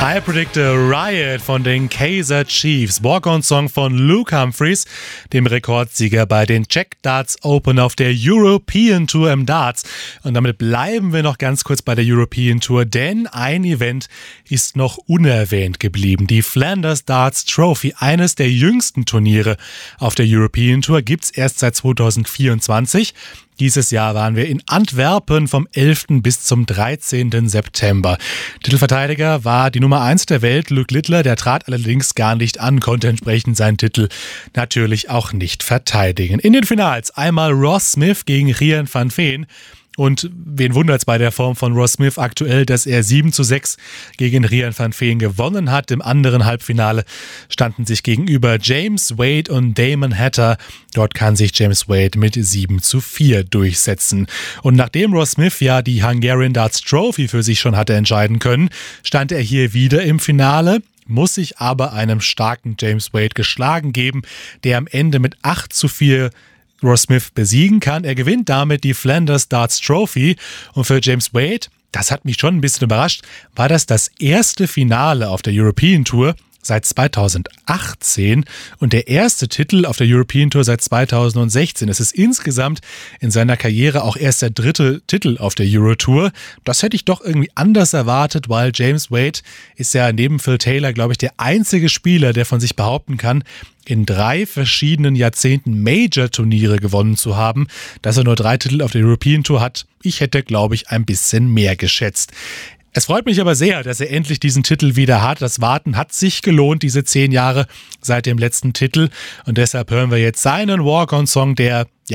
I Predict a Riot von den Kaiser Chiefs. Walk-on-Song von Luke Humphries, dem Rekordsieger bei den Czech Darts Open auf der European Tour im Darts. Und damit bleiben wir noch ganz kurz bei der European Tour, denn ein Event ist noch unerwähnt geblieben. Die Flanders Darts Trophy, eines der jüngsten Turniere auf der European Tour, gibt's erst seit 2024. Dieses Jahr waren wir in Antwerpen vom 11. bis zum 13. September. Titelverteidiger war die Nummer 1 der Welt, Luke Littler. Der trat allerdings gar nicht an, konnte entsprechend seinen Titel natürlich auch nicht verteidigen. In den Finals einmal Ross Smith gegen Rian van Veen. Und wen wundert's bei der Form von Ross Smith aktuell, dass er 7:6 gegen Rian van Veen gewonnen hat. Im anderen Halbfinale standen sich gegenüber James Wade und Damon Hatter. Dort kann sich James Wade mit 7:4 durchsetzen. Und nachdem Ross Smith ja die Hungarian Darts Trophy für sich schon hatte entscheiden können, stand er hier wieder im Finale, muss sich aber einem starken James Wade geschlagen geben, der am Ende mit 8:4 Ross Smith besiegen kann. Er gewinnt damit die Flanders Darts Trophy. Und für James Wade, das hat mich schon ein bisschen überrascht, war das erste Finale auf der European Tour seit 2018 und der erste Titel auf der European Tour seit 2016. Es ist insgesamt in seiner Karriere auch erst der dritte Titel auf der Euro Tour. Das hätte ich doch irgendwie anders erwartet, weil James Wade ist ja neben Phil Taylor, glaube ich, der einzige Spieler, der von sich behaupten kann, in 3 verschiedenen Jahrzehnten Major-Turniere gewonnen zu haben. Dass er nur 3 Titel auf der European Tour hat, ich hätte, glaube ich, ein bisschen mehr geschätzt. Es freut mich aber sehr, dass er endlich diesen Titel wieder hat. Das Warten hat sich gelohnt, diese 10 Jahre seit dem letzten Titel. Und deshalb hören wir jetzt seinen Walk-on-Song, der